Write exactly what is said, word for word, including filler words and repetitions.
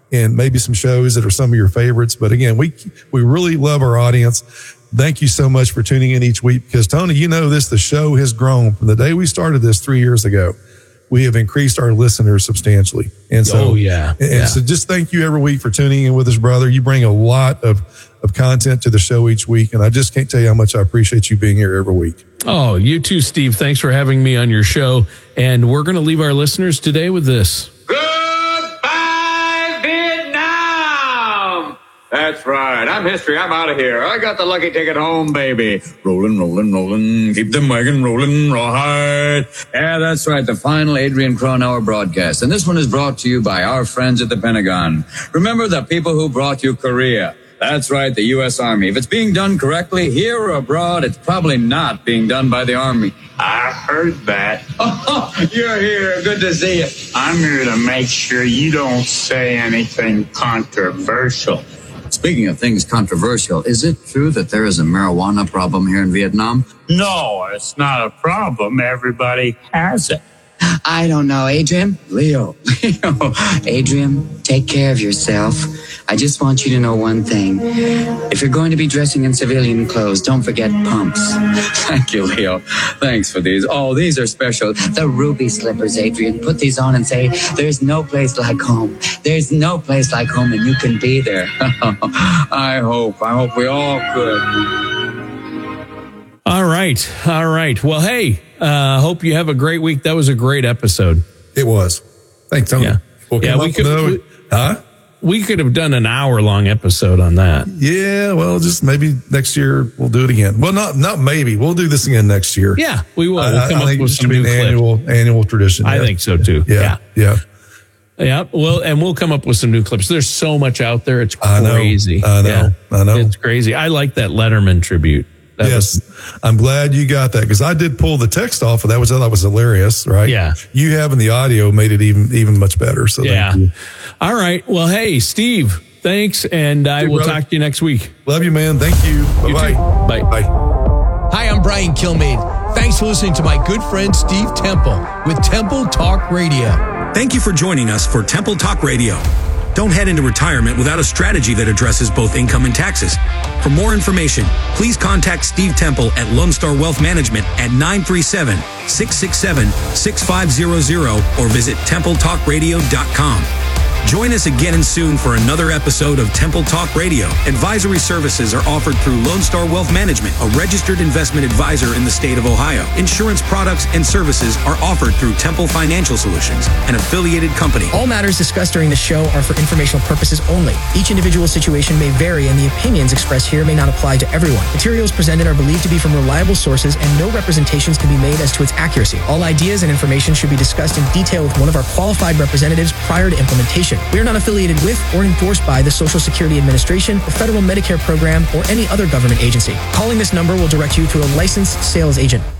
and maybe some shows that are some of your favorites. But again, we we really love our audience. Thank you so much for tuning in each week, because Tony, you know this, the show has grown from the day we started this three years ago. We have increased our listeners substantially. And so, oh, yeah. And yeah. so just thank you every week for tuning in with us, brother. You bring a lot of, of content to the show each week. And I just can't tell you how much I appreciate you being here every week. Oh, you too, Steve. Thanks for having me on your show. And we're going to leave our listeners today with this. Goodbye, Vietnam! That's right. I'm history. I'm out of here. I got the lucky ticket home, baby. Rolling, rolling, rolling. Keep the wagon rolling, rawhide. Yeah, that's right. The final Adrian Cronauer broadcast. And this one is brought to you by our friends at the Pentagon. Remember the people who brought you Korea. That's right, the U S Army. If it's being done correctly, here or abroad, it's probably not being done by the Army. I heard that. Oh, you're here. Good to see you. I'm here to make sure you don't say anything controversial. Speaking of things controversial, is it true that there is a marijuana problem here in Vietnam? No, it's not a problem. Everybody has it. I don't know, Adrian. Leo. Leo. Adrian, take care of yourself. I just want you to know one thing. If you're going to be dressing in civilian clothes, don't forget pumps. Thank you, Leo. Thanks for these. Oh, these are special. The ruby slippers, Adrian. Put these on and say, there's no place like home. There's no place like home, and you can be there. I hope. I hope we all could. All right. All right. Well, hey, uh, hope you have a great week. That was a great episode. It was. Thanks, Tony. Yeah, We'll yeah we, could, we, huh? we could have done an hour-long episode on that. Yeah, well, just maybe next year we'll do it again. Well, not not maybe. We'll do this again next year. Yeah, we will. We'll I, come I up think with it should some be new an clips. annual, annual tradition. I yeah. think so, too. Yeah, yeah. Yeah. Yeah, well, and we'll come up with some new clips. There's so much out there. It's crazy. I know. Yeah. I know. It's crazy. I like that Letterman tribute. That yes, was, I'm glad you got that, because I did pull the text off of that, which I thought was hilarious, right? Yeah. You having the audio made it even even much better. So yeah. thank you. All right. Well, hey, Steve, thanks, and I Hey, will brother. talk to you next week. Love you, man. Thank you. Bye-bye. You too. Bye. Bye. Hi, I'm Brian Kilmeade. Thanks for listening to my good friend Steve Temple with Temple Talk Radio. Thank you for joining us for Temple Talk Radio. Don't head into retirement without a strategy that addresses both income and taxes. For more information, please contact Steve Temple at Lone Star Wealth Management at nine three seven, six six seven, six five zero zero or visit temple talk radio dot com. Join us again and soon for another episode of Temple Talk Radio. Advisory services are offered through Lone Star Wealth Management, a registered investment advisor in the state of Ohio. Insurance products and services are offered through Temple Financial Solutions, an affiliated company. All matters discussed during the show are for informational purposes only. Each individual situation may vary, and the opinions expressed here may not apply to everyone. Materials presented are believed to be from reliable sources, and no representations can be made as to its accuracy. All ideas and information should be discussed in detail with one of our qualified representatives prior to implementation. We are not affiliated with or endorsed by the Social Security Administration, the Federal Medicare Program, or any other government agency. Calling this number will direct you to a licensed sales agent.